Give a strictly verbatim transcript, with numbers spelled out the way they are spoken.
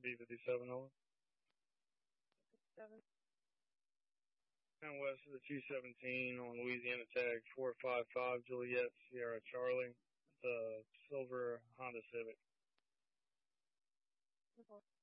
B fifty-seven over. Seven. And west of the two seventeen on Louisiana tag four five five Juliet Sierra Charlie, the silver Honda Civic. Okay.